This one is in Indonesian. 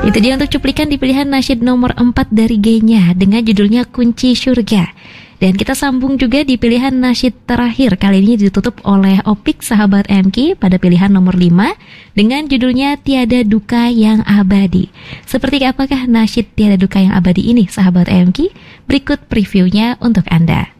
Itu dia untuk cuplikan di pilihan nasyid nomor 4 dari Genya dengan judulnya Kunci Surga. Dan kita sambung juga di pilihan nasyid terakhir. Kali ini ditutup oleh Opik Sahabat MK pada pilihan nomor 5 dengan judulnya Tiada Duka Yang Abadi. Seperti apakah nasyid Tiada Duka Yang Abadi ini, Sahabat MK? Berikut previewnya untuk Anda.